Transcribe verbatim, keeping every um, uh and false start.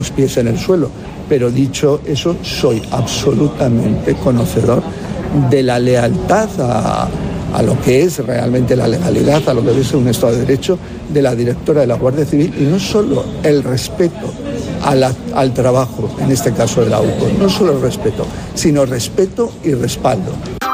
los pies en el suelo. Pero dicho eso, soy absolutamente conocedor de la lealtad a, a lo que es realmente la legalidad, a lo que es un Estado de Derecho de la directora de la Guardia Civil, y no solo el respeto a la, al trabajo, en este caso de la U C O, no solo el respeto, sino respeto y respaldo.